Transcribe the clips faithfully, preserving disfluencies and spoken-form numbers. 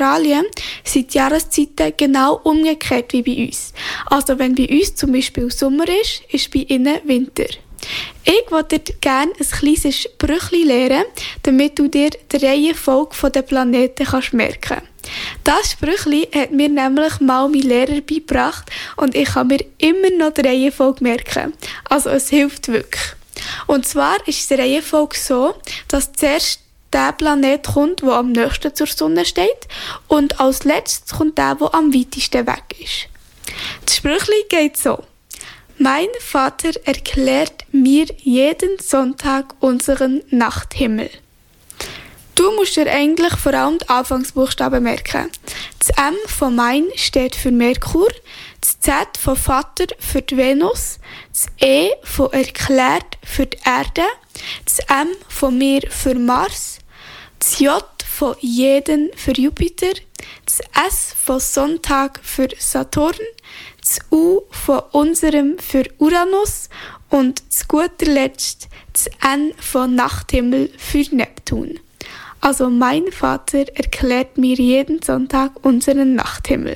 Australien sind die Jahreszeiten genau umgekehrt wie bei uns. Also wenn bei uns zum Beispiel Sommer ist, ist bei ihnen Winter. Ich würde dir gerne ein kleines Sprüchli lernen, damit du dir die Reihenfolge der Planeten kannst merken kannst. Das Sprüchli hat mir nämlich mal mein Lehrer beigebracht und ich kann mir immer noch die Reihenfolge merken. Also es hilft wirklich. Und zwar ist die Reihenfolge so, dass zuerst der Planet kommt, der am nächsten zur Sonne steht und als letztes kommt der, der am weitesten weg ist. Das Sprüchli geht so. Mein Vater erklärt mir jeden Sonntag unseren Nachthimmel. Du musst dir eigentlich vor allem die Anfangsbuchstaben merken. Das M von mein steht für Merkur, das Z von Vater für die Venus, das E von erklärt für die Erde, das M von mir für Mars, das J von jeden für Jupiter, das S von Sonntag für Saturn, das U von unserem für Uranus und zu guter Letzt das N von Nachthimmel für Neptun. Also mein Vater erklärt mir jeden Sonntag unseren Nachthimmel.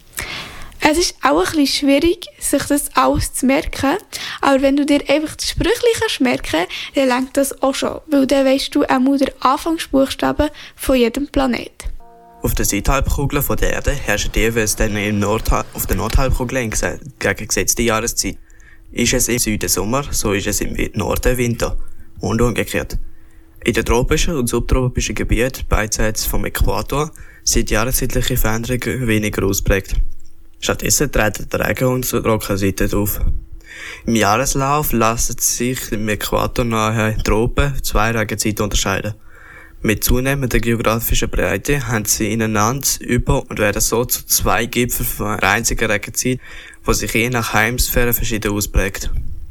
Es ist auch ein bisschen schwierig, sich das alles zu merken, aber wenn du dir einfach das Sprüchli merken kannst, dann reicht das auch schon, weil dann weisst du auch den Anfangsbuchstaben von jedem Planet. Auf der Südhalbkugel von der Erde herrscht jeweils dann im Nordha- auf der Nordhalbkugel in gegengesetzter Jahreszeit. Ist es im Süden Sommer, so ist es im Norden Winter. Und umgekehrt. In den tropischen und subtropischen Gebieten beidseits vom Äquator sind jahreszeitliche Veränderungen weniger ausprägt. Stattdessen treten die Regen- und Trockenseiten auf. Im Jahreslauf lassen sich im äquatornahen Tropen zwei Regenzeiten unterscheiden. Mit zunehmender geografischer Breite haben sie ineinander über und werden so zu zwei Gipfeln von einer einzigen Regenzeit, die sich je nach Hemisphäre verschieden ausprägt.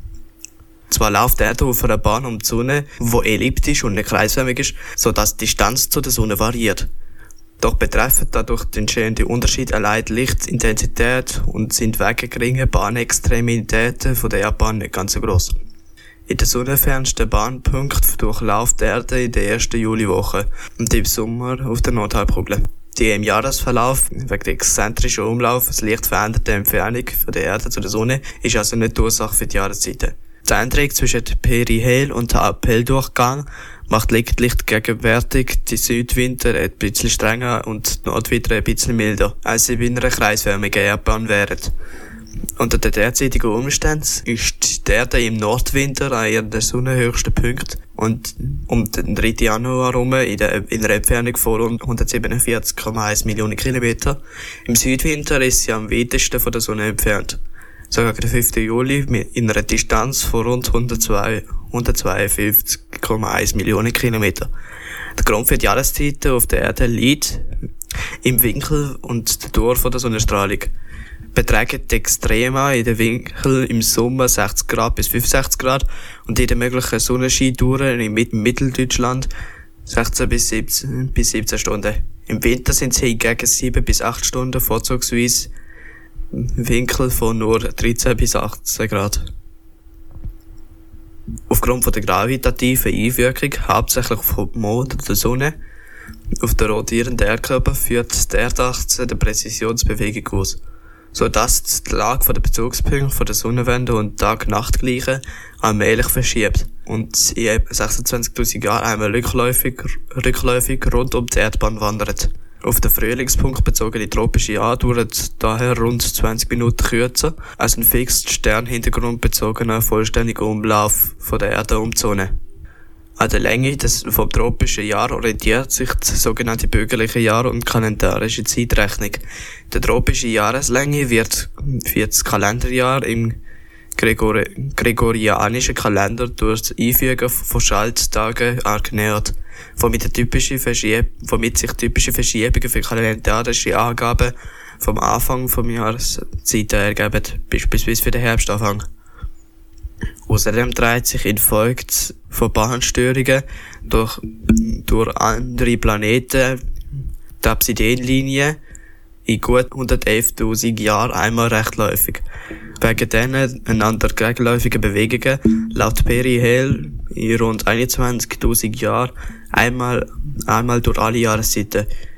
Zwar läuft die Erde auf einer Bahn um die Sonne, die elliptisch und nicht kreisförmig ist, sodass die Distanz zu der Sonne variiert. Doch betreffen dadurch den entstehenden Unterschied allein die Lichtintensität und sind wegen geringer Bahnextremitäten von der Erdbahn nicht ganz so gross. In der sonnenfernsten Bahnpunkt durchläuft die Erde in der ersten Juliwoche und im Sommer auf der Nordhalbkugel. Die im Jahresverlauf wegen der exzentrischen Umlauf das leicht veränderte Entfernung von der Erde zu der Sonne ist also nicht die Ursache für die Jahreszeiten. Die Änderung zwischen dem Perihel- und dem Aphel-Durchgang macht lediglich gegenwärtig die Südwinter ein bisschen strenger und die Nordwinter ein bisschen milder, als sie bei einer kreisförmigen Erdbahn wären. Unter den derzeitigen Umständen ist die Erde im Nordwinter an ihrem sonnenhöchsten Punkt und um den dritten Januar herum in, der, in einer Entfernung von rund hundertsiebenundvierzig Komma eins Millionen Kilometer. Im Südwinter ist sie am weitesten von der Sonne entfernt. Sogar der fünften Juli in einer Distanz von rund hundertzweiundfünfzig Komma eins Millionen Kilometer. Der Grund für die Jahreszeiten auf der Erde liegt im Winkel und der Dauer von der Sonnenstrahlung. Beträgt die Extrema in den Winkel im Sommer sechzig Grad bis fünfundsechzig Grad und in den möglichen Sonnenscheindauern im Mitteldeutschland sechzehn bis siebzehn, bis siebzehn Stunden. Im Winter sind es hingegen sieben bis acht Stunden, vorzugsweise Winkel von nur dreizehn bis achtzehn Grad. Aufgrund von der gravitativen Einwirkung, hauptsächlich vom Mond und der Sonne, auf den rotierenden Erdkörper führt die Erdachse eine Präzisionsbewegung aus, sodass die Lage der Bezugspunkte der Sonnenwende und Tag-Nacht-Gleiche allmählich verschiebt und in etwa sechsundzwanzigtausend Jahren einmal rückläufig, rückläufig rund um die Erdbahn wandert. Auf den Frühlingspunkt bezogene tropische Jahr dauert daher rund zwanzig Minuten kürzer als ein fix Sternhintergrund bezogener vollständiger Umlauf von der Erde um die Sonne. An der Länge des vom tropischen Jahr orientiert sich die sogenannte bürgerliche Jahr- und kalendarische Zeitrechnung. Die tropische Jahreslänge wird für das Kalenderjahr im Gregori- gregorianischen Kalender durch das Einfügen von Schalttagen angenähert, womit, typische Verschieb- womit sich typische Verschiebungen für kalendarische Angaben vom Anfang vom Jahreszeiten ergeben, beispielsweise für den Herbstanfang. Außerdem dreht sich infolge von Bahnstörungen durch, durch andere Planeten die Absidenlinie in gut hundertelftausend Jahren einmal rechtläufig. Wegen diesen einander gegenläufigen Bewegungen läuft Perihel in rund einundzwanzigtausend Jahren einmal, einmal durch alle Jahreszeiten.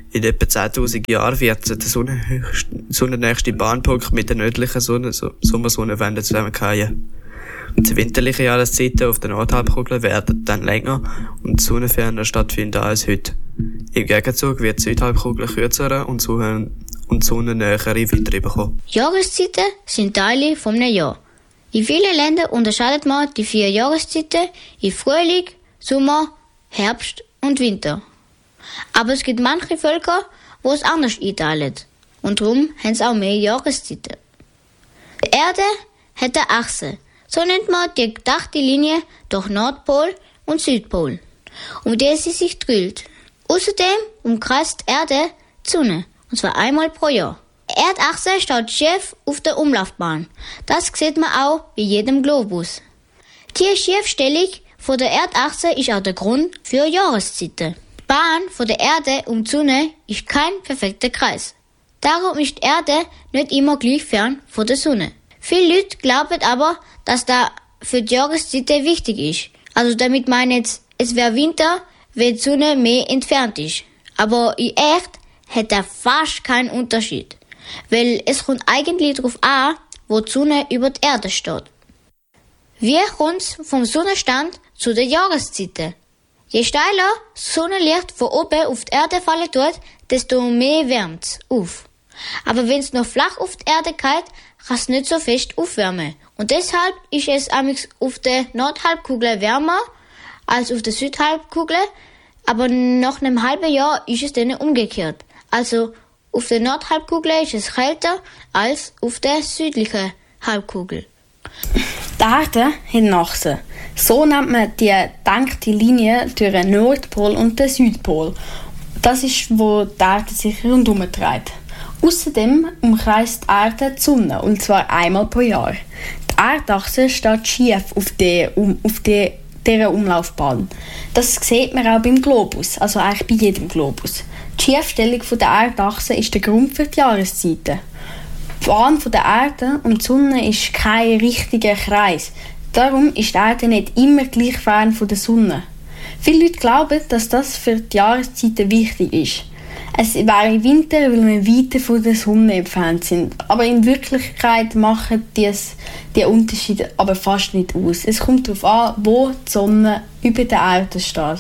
In etwa zehntausend Jahren wird der Sonne- sonnennächste Bahnpunkt mit der nördlichen Sonne, so Sommersonnenwende zusammenfallen. Die winterlichen Jahreszeiten auf der Nordhalbkugel werden dann länger und sonnenferner stattfinden als heute. Im Gegenzug wird die Südhalbkugel kürzer und und sonnennähere Winter bekommen. Jahreszeiten sind Teile vom Jahr. In vielen Ländern unterscheidet man die vier Jahreszeiten in Frühling, Sommer, Herbst und Winter. Aber es gibt manche Völker, wo es anders einteilen. Und darum haben sie auch mehr Jahreszeiten. Die Erde hat eine Achse. So nennt man die gedachte Linie durch Nordpol und Südpol, um die sie sich dreht. Außerdem umkreist die Erde die Sonne, und zwar einmal pro Jahr. Die Erdachse steht schief auf der Umlaufbahn. Das sieht man auch bei jedem Globus. Die Schiefstellung von der Erdachse ist auch der Grund für Jahreszeiten. Die Bahn von der Erde um die Sonne ist kein perfekter Kreis. Darum ist die Erde nicht immer gleich fern von der Sonne. Viele Leute glauben aber, dass das für die Jahreszeiten wichtig ist. Also damit meine ich jetzt, es wäre Winter, wenn die Sonne mehr entfernt ist. Aber in echt hat das fast keinen Unterschied. Weil es kommt eigentlich darauf an, wo die Sonne über die Erde steht. Wie kommt es vom Sonnenstand zu den Jahreszeiten? Je steiler das Sonnenlicht von oben auf die Erde fallen tut, desto mehr wärmt es auf. Aber wenn es noch flach auf die Erde geht, kann es nicht so fest aufwärmen. Und deshalb ist es amigs auf der Nordhalbkugel wärmer als auf der Südhalbkugel, aber nach einem halben Jahr ist es dann umgekehrt. Also auf der Nordhalbkugel ist es kälter als auf der südlichen Halbkugel. Die Erde hat eine Achse. So nennt man die gedankte Linie durch den Nordpol und den Südpol. Das ist, wo die Erde sich rundherum dreht. Außerdem umkreist die Erde die Sonne, und zwar einmal pro Jahr. Die Erdachse steht schief auf, die, um, auf die, dieser Umlaufbahn. Das sieht man auch beim Globus, also eigentlich bei jedem Globus. Die Schiefstellung der Erdachse ist der Grund für die Jahreszeiten. Die Bahn der Erde um die Sonne ist kein richtiger Kreis. Darum ist die Erde nicht immer gleich fern von der Sonne. Viele Leute glauben, dass das für die Jahreszeiten wichtig ist. Es wäre Winter, weil wir weiter von der Sonne entfernt sind. Aber in Wirklichkeit machen dies, die Unterschiede aber fast nicht aus. Es kommt darauf an, wo die Sonne über der Erde steht.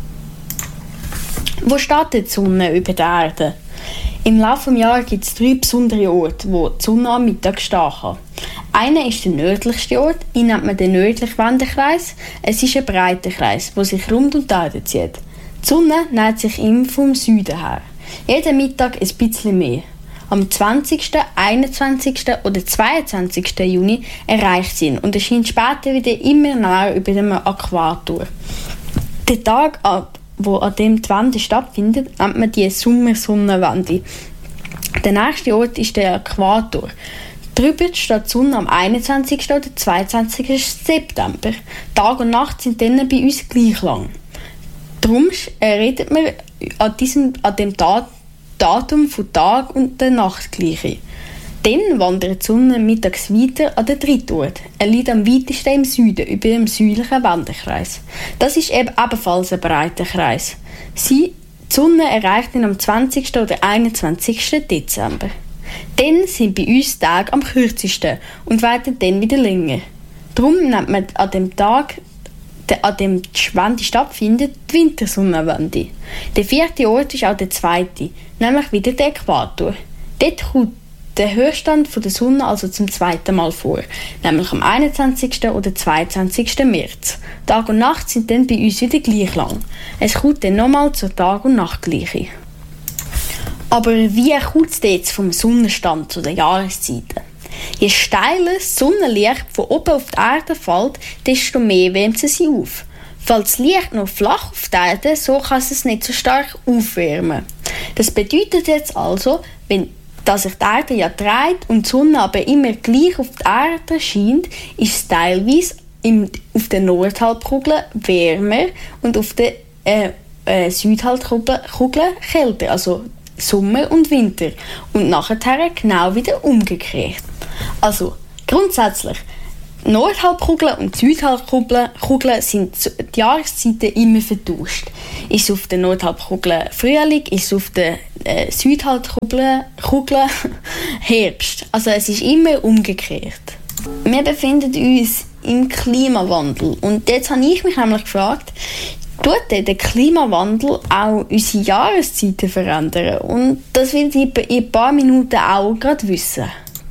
Wo steht die Sonne über der Erde? Im Laufe des Jahres gibt es drei besondere Orte, wo die Sonne am Mittag stehen kann. Einer ist der nördlichste Ort, ihn nennt man den nördlichen Wendekreis. Es ist ein breiter Kreis, der sich rund um die Erde zieht. Die Sonne nähert sich ihm vom Süden her. Jeden Mittag ein bisschen mehr. Am zwanzigsten, einundzwanzigsten oder zweiundzwanzigsten Juni erreicht sie ihn und erscheint später wieder immer näher über dem Äquator. Der Tag, wo an dem die Wende stattfindet, nennt man die Sommersonnenwende. Der nächste Ort ist der Äquator. Drüber steht die Sonne am einundzwanzigsten oder zweiundzwanzigsten September. Tag und Nacht sind dann bei uns gleich lang. Darum redet man an diesem, an dem Datum von Tag und der Nacht gleiche. Dann wandert die Sonne mittags weiter an den dritten Ort. Er liegt am weitesten im Süden, über dem südlichen Wendekreis. Das ist eben ebenfalls ein breiter Kreis. Sie, die Sonne erreicht ihn am zwanzigsten oder einundzwanzigsten Dezember. Dann sind bei uns die Tage am kürzesten und werden dann wieder länger. Darum nennt man an dem Tag, an dem die Wende stattfindet, die Wintersonnenwende. Der vierte Ort ist auch der zweite, nämlich wieder der Äquator. Dort kommt der Höchststand der Sonne also zum zweiten Mal vor, nämlich am einundzwanzigsten oder zweiundzwanzigsten März. Tag und Nacht sind dann bei uns wieder gleich lang. Es kommt dann nochmal zur Tag- und Nachtgleiche. Aber wie kommt es jetzt vom Sonnenstand zu den Jahreszeiten? Je steiler das Sonnenlicht von oben auf die Erde fällt, desto mehr wärmt es sie auf. Fällt das Licht noch flach auf die Erde, so kann es nicht so stark aufwärmen. Das bedeutet jetzt also, wenn dass sich die Erde ja dreht und die Sonne aber immer gleich auf die Erde scheint, ist es teilweise im, auf der Nordhalbkugel wärmer und auf der äh, äh, Südhalbkugel kälter, also Sommer und Winter. Und nachher genau wieder umgekehrt. Also grundsätzlich, Die Nordhalbkugel und die Südhalbkugel Kugel sind die Jahreszeiten immer vertauscht. Ist es auf der Nordhalbkugel Frühling, ist es auf der äh, Südhalbkugel Kugel Herbst. Also es ist immer umgekehrt. Wir befinden uns im Klimawandel. Und jetzt habe ich mich nämlich gefragt, tut der Klimawandel auch unsere Jahreszeiten verändern? Und das will ich in ein paar Minuten auch gerade wissen.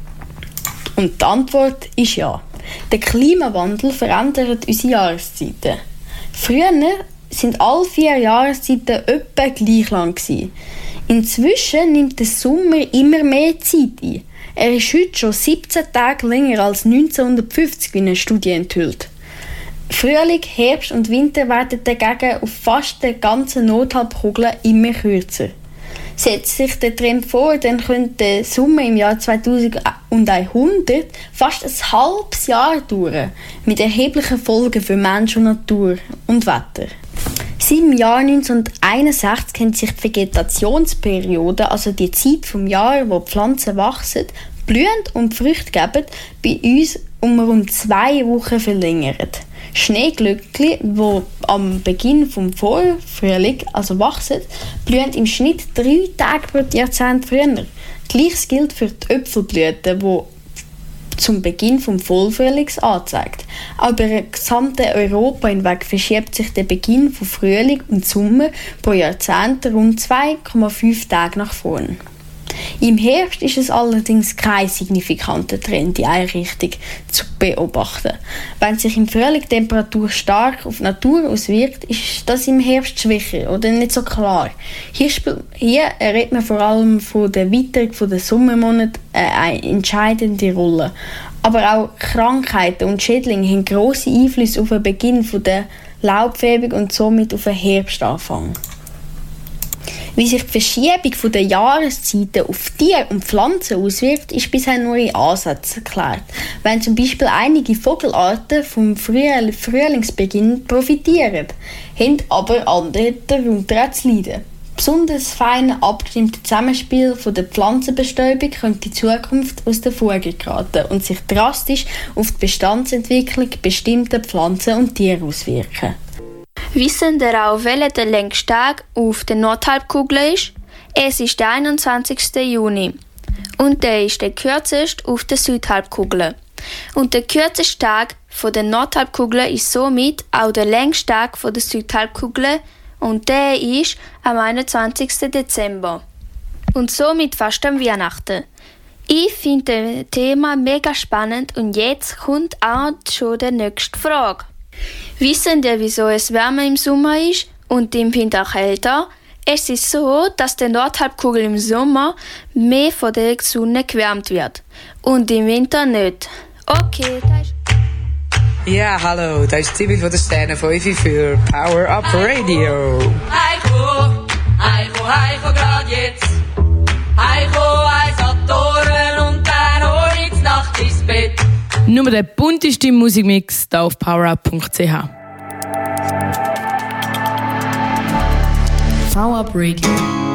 Und die Antwort ist ja. Der Klimawandel verändert unsere Jahreszeiten. Früher sind alle vier Jahreszeiten etwa gleich lang gewesen. Inzwischen nimmt der Sommer immer mehr Zeit ein. Er ist heute schon siebzehn Tage länger als neunzehnhundertfünfzig, wie eine Studie enthüllt. Frühling, Herbst und Winter werden dagegen auf fast der ganzen Nordhalbkugel immer kürzer. Setzt sich der Trend vor, dann könnte der Sommer im Jahr zweitausendeinhundert fast ein halbes Jahr dauern, mit erheblichen Folgen für Mensch und Natur und Wetter. Seit dem Jahr neunzehnhunderteinundsechzig kennt sich die Vegetationsperiode, also die Zeit vom Jahr, wo die Pflanzen wachsen, blühen und Früchte geben, bei uns um rund zwei Wochen verlängert. Schneeglöckchen, die am Beginn des Vorfrühlings, also wachsen, blühen im Schnitt drei Tage pro Jahrzehnt früher. Gleiches gilt für die Äpfelblüte, die zum Beginn des Vollfrühlings anzeigt. Auch über das gesamte Europa hinweg verschiebt sich der Beginn von Frühling und Sommer pro Jahrzehnt rund zwei Komma fünf Tage nach vorn. Im Herbst ist es allerdings kein signifikanter Trend in eine Richtung zu beobachten. Wenn sich im Frühling die Temperatur stark auf die Natur auswirkt, ist das im Herbst schwächer oder nicht so klar. Hier, spiel- hier redet man vor allem von der Weiterung der Sommermonate eine entscheidende Rolle. Aber auch Krankheiten und Schädlinge haben grosse Einflüsse auf den Beginn der Laubfärbung und somit auf den Herbstanfang. Wie sich die Verschiebung der Jahreszeiten auf Tiere und Pflanzen auswirkt, ist bisher nur in Ansätzen erklärt. Wenn zum Beispiel einige Vogelarten vom Früh- Frühlingsbeginn profitieren, haben aber andere darunter zu leiden. Besonders fein abgestimmte Zusammenspiel von der Pflanzenbestäubung könnte in Zukunft aus der Fuge geraten und sich drastisch auf die Bestandsentwicklung bestimmter Pflanzen und Tiere auswirken. Wissen ihr auch, welcher der längste Tag auf der Nordhalbkugel ist? Es ist der einundzwanzigste Juni. Und der ist der kürzeste auf der Südhalbkugel. Und der kürzeste Tag von der Nordhalbkugel ist somit auch der längste Tag von der Südhalbkugel. Und der ist am einundzwanzigsten Dezember. Und somit fast am Weihnachten. Ich finde das Thema mega spannend und jetzt kommt auch schon die nächste Frage. Wissen ihr, wieso es wärmer im Sommer ist und im Winter kälter? Es ist so, dass die Nordhalbkugel im Sommer mehr von der Sonne gewärmt wird und im Winter nicht. Okay, das ist... Ja, hallo, das ist Tibi von der Szene fünf für Power Up Radio. Heiko, Heiko, Heiko, grad jetzt. Heiko, eins hat Toren und dann hol ich Nacht ins Bett. Nur der bunteste Musikmix hier auf powerup punkt c h. Power Up Radio.